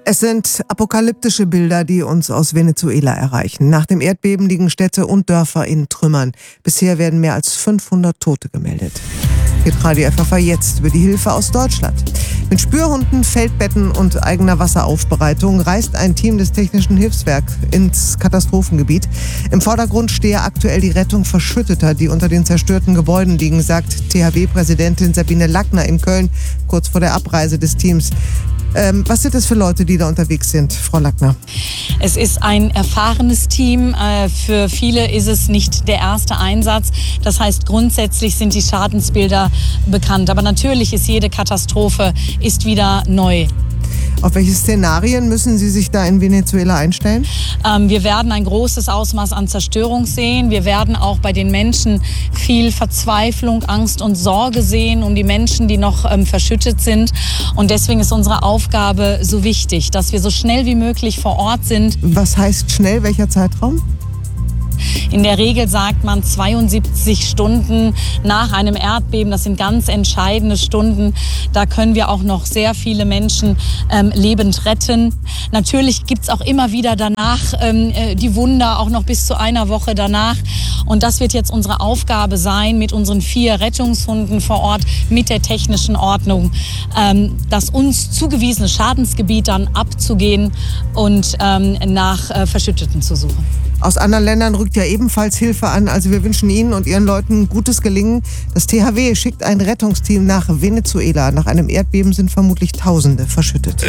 Es sind apokalyptische Bilder, die uns aus Venezuela erreichen. Nach dem Erdbeben liegen Städte und Dörfer in Trümmern. Bisher werden mehr als 500 Tote gemeldet. Geht Radio FFH jetzt über die Hilfe aus Deutschland. Mit Spürhunden, Feldbetten und eigener Wasseraufbereitung reist ein Team des Technischen Hilfswerks ins Katastrophengebiet. Im Vordergrund stehe aktuell die Rettung Verschütteter, die unter den zerstörten Gebäuden liegen, sagt THW-Präsidentin Sabine Lackner in Köln kurz vor der Abreise des Teams. Was sind das für Leute, die da unterwegs sind, Frau Lackner? Es ist ein erfahrenes Team. Für viele ist es nicht der erste Einsatz. Das heißt, grundsätzlich sind die Schadensbilder bekannt. Aber natürlich ist jede Katastrophe wieder neu. Auf welche Szenarien müssen Sie sich da in Venezuela einstellen? Wir werden ein großes Ausmaß an Zerstörung sehen. Wir werden auch bei den Menschen viel Verzweiflung, Angst und Sorge sehen um die Menschen, die noch verschüttet sind. Und deswegen ist unsere Aufgabe so wichtig, dass wir so schnell wie möglich vor Ort sind. Was heißt schnell? Welcher Zeitraum? In der Regel sagt man 72 Stunden nach einem Erdbeben. Das sind ganz entscheidende Stunden. Da können wir auch noch sehr viele Menschen lebend retten. Natürlich gibt es auch immer wieder danach die Wunder, auch noch bis zu einer Woche danach. Und das wird jetzt unsere Aufgabe sein, mit unseren 4 Rettungshunden vor Ort, mit der technischen Ordnung, das uns zugewiesene Schadensgebiet dann abzugehen und nach Verschütteten zu suchen. Aus anderen Ländern rückt ja ebenfalls Hilfe an. Also wir wünschen Ihnen und Ihren Leuten gutes Gelingen. Das THW schickt ein Rettungsteam nach Venezuela. Nach einem Erdbeben sind vermutlich Tausende verschüttet.